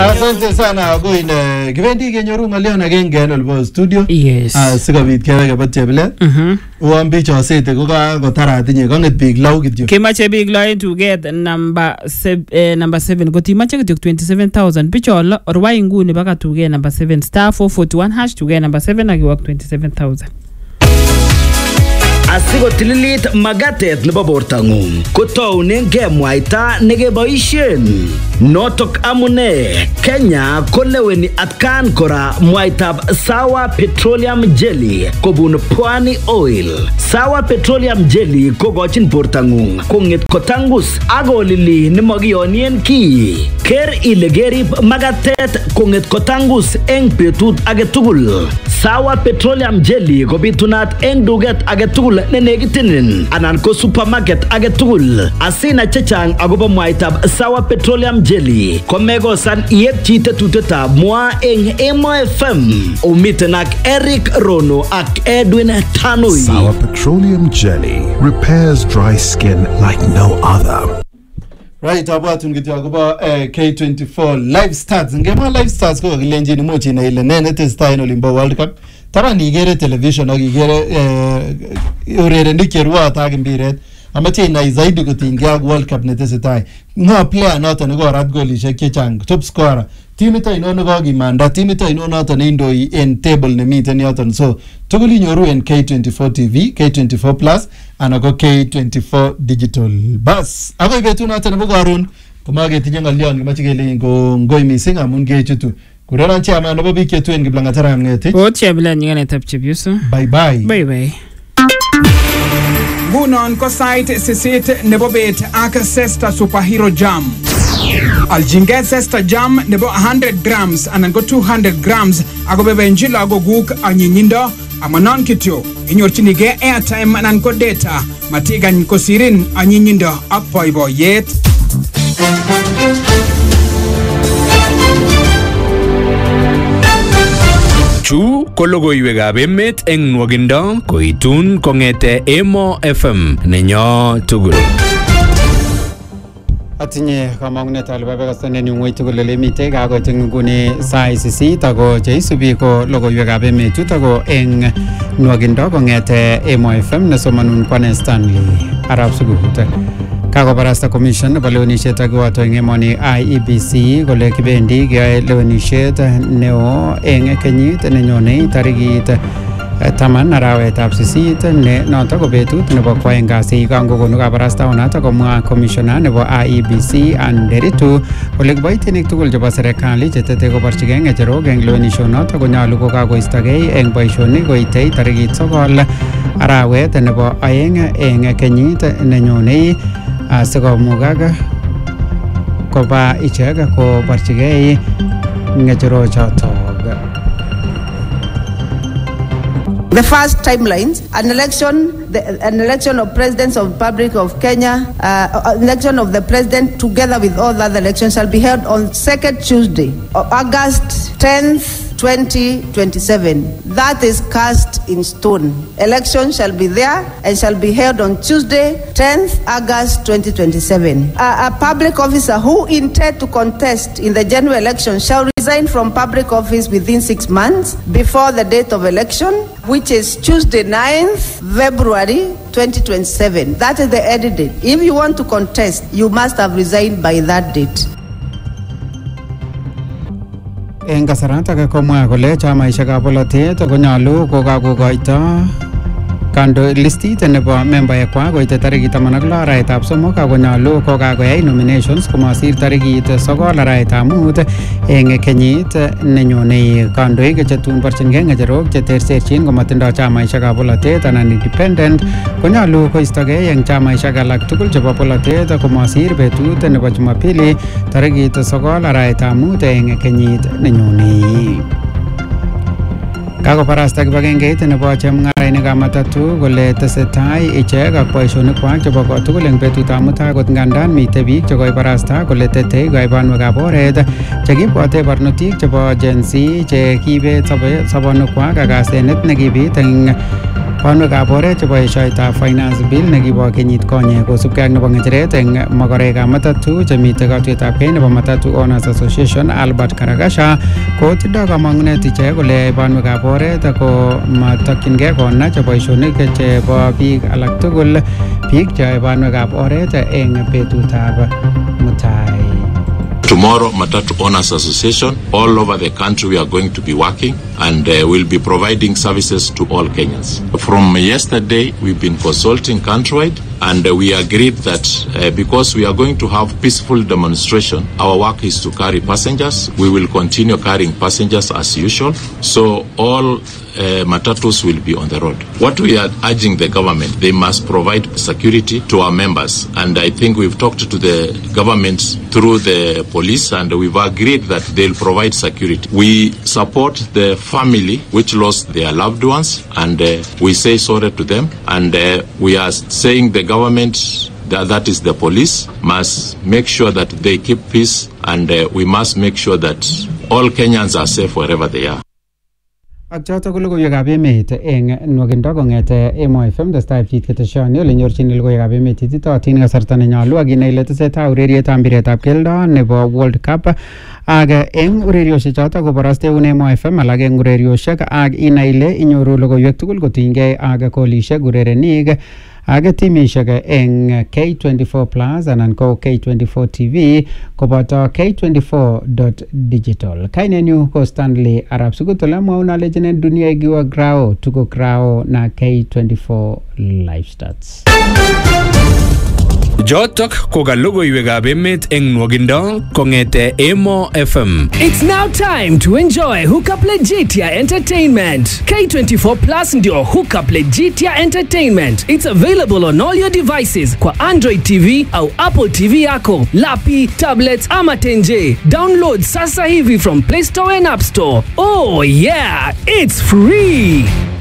Asante sana Goine. Kibendi kenyoru ngalion agenge en olbo studio. Yes. Sikobit keweke bo Chebilet. Uambi chosete ko kotara tinye konget biik lau kityo. Kimache biik lau to get number 7 kotimache kityo 27000 bicholo orwai nguni baka to get number 7 star 441 hash to get number 7 akiwak 27000. Asiko tililit magatet nebo bortang'ung kotounen kemwaita nekeboishen. Notok amune Kenya koleweni atkan kora mwaitab Sawa Petroleum Jelly kobun Pwani Oil. Sawa Petroleum Jelly kokochin bortang'ung kong'et kotangus akolili nemakiyonien ki. Ker ile kerib magatet kong'et kotangus eng betut agetugul. Sawa Petroleum Jelly kobitunat eng duket agetugul nenekitinin anan ko supermarket agetugul. Asina chechang akobo mwaitab Sawa Petroleum Jelly komekosan iyepchi tetutetab mwa eng Emo FM. Umiten ak Eric Rono ak Edwin Tanui. Sawa Petroleum Jelly repairs dry skin like no other. Right, abwatun kityo akobo K24 live stats. Ngema live stats ko kilenjin mochi na ile nene testai en Olimpo World Cup. Taban igere television ak igere urerenik cherwot ak mbiret. Amache inai zaidi kotinygei ak World Cup netesetai. Ngo player noton nekorat golishek chechang, top scorer. Timit ainon nekokimanda, timit ainon noton neindoi en table nemiten yoton. So tugul inyoru en K24 TV, K24 Plus anan ko K24 Digital. Bas, akoi betut noton nebo karon komaketinye ng'olyon kimache kelein ko ngoi mising amun kechutu. Kureran chairman nebo biik chetuen Kiplangatara Mng'etich. O Chebilet nyikanetab Chepyoso. Bye bye. Bye bye. Ngunon ko sait sisit nebo bet ak Sesta Superhero Jam. Aljinget Sesta Jam nebo 100 grams anan ko 200 grams ako bebenji lagoguk anyinyindo amanon kityo. Inyorchinigei airtime anan ko data matigan kosirin anyinyindo ak boiboiyet. Chu ko logoiwekab emet eng nwogindo koitun kong'ete Emo FM nenyo tugul. Atinye kamang'unet ale babakastanen ng'weny tugul ole mitei kakoit eng nguni sait 8 ako cheisubi ko logoiwekab emet ako eng nwogindo kong'ete Emo FM nesomanun Kwane Stanley Arab Sugut. Kakobarasta commission nebo lewenisiet akiwato eng emoni IEBC kole kibendi keyoe lewenisiet neo eng kenyit nenyone tarikit 10 arawetab 8 ne noto ko betut nebo kwaeng kasi kangokonu kabarastaonoto komwa commissioner nebo IEBC Nderitu kole kiboitinik tugul chebo serikali chetete koborchigei ng'echerok eng lewenisionoto konyolu kokakoistogei eng boisionik koitei tarikit 9 arawet nebo 2 eng kenyit nenyone asikomugak koba ichek koborchigei ng'echerochoto. The first timelines: an election of presidents of the Republic of Kenya, election of the president together with all other elections shall be held on second Tuesday, August 10th, 2027. That is cast in stone. Election shall be there and shall be held on Tuesday, 10th August 2027. A public officer who intends to contest in the general election shall resign from public office within 6 months before the date of election, which is Tuesday, 9th February 2027. That is the edit date. If you want to contest, you must have resigned by that date. Eng kasarata komwa kole chamaisiekab bolotet konyolu kokakokoito kando listit nebo membaekwak koite tarikit 16 arawetab 3 akonyolu kokakoyai nominations komasir tarikit 9 arawetab 5 eng kenyit nenyone. Kandoik chetun borchingei ng'echerok cheterterchin komatindoi chamaisiekab bolotet anan independent konyolu koistogei eng chamaisiek alak tugul chebo bolotet komasir betut nebo Jumapili tarikit 9 arawetab 5 eng kenyit nenyone. Kakobarasta kibagengeit nebo chemung'arainikab matatu kole tesetai ichek ak boisionikwak chebo kotugul eng betutab mutai akot ngandan mitei biik chekoibarasta kole tetei kaibanwekab oret chekibwate barnotik chebo Gen Z che kiibet sobonwekwak ak asenet nekibit eng banwekab oret chebo eshoitab finance bill nekibo kenyit konye kosubkei ak nebo ng'echeret eng makorekab matatu chemitei katuiyetab kei nebo Matatu Owners Association Albert Karagasha kotindoi kamang'unet ichek kole banwekab oret ako matokyingei konach boisionik chebo biik alak tugul biik cheyoe banwekab oret eng betutab mutai. Tomorrow, Matatu Owners Association, all over the country, we are going to be working and we'll be providing services to all Kenyans. From yesterday, we've been consulting countrywide and we agreed that because we are going to have peaceful demonstration, our work is to carry passengers. We will continue carrying passengers as usual. So all matatus will be on the road. What we are urging the government, they must provide security to our members. And I think we've talked to the government through the police and we've agreed that they'll provide security. We support the family which lost their loved ones and we say sorry to them. And we are saying the government, that is the police, must make sure that they keep peace and we must make sure that all Kenyans are safe wherever they are. Ak choto ko logoiwekab emet eng nwakindo kong'ete Emo FM testai pchit keteshoni ole nyorchini logoiwekab emet ititootin kasarta nenyolu ak inai ile tesetai urerietab mpiretab keldo nebo World Cup ak eng ureriosiek choto koborosteun Emo FM alak eng ureriosiek ak inai ile inyoru logoiwek tugul kotinygei ak golisiek urerenik ak timisiek eng K24 Plus anan ko K24 TV koboto K24.digital. Kainenyu ko Stanley Arab Sugutole mwaun alechinen dunia igiwa grao tuko grao na K24 Live Stats. Jotok ko ka logoiwekab emet eng nwakindo kong'ete Emo FM. It's now time to enjoy Hookup Legitia Entertainment. K24 Plus ndio Hookup Legitia Entertainment. It's available on all your devices kwa Android TV au Apple TV yako, lapi, tablets ama tenje. Download sasa hivi from Play Store and App Store. Oh yeah, it's free.